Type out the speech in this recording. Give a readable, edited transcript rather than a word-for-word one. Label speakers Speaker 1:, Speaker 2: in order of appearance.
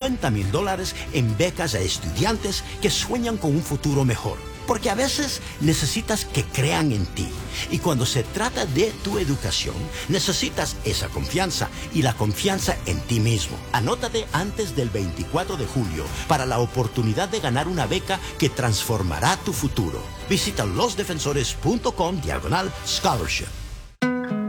Speaker 1: $50,000 en becas a estudiantes que sueñan con un futuro mejor. Porque a veces necesitas que crean en ti. Y cuando se trata de tu educación, necesitas esa confianza y la confianza en ti mismo. Anótate antes del 24 de julio para la oportunidad de ganar una beca que transformará tu futuro. Visita losdefensores.com/scholarship.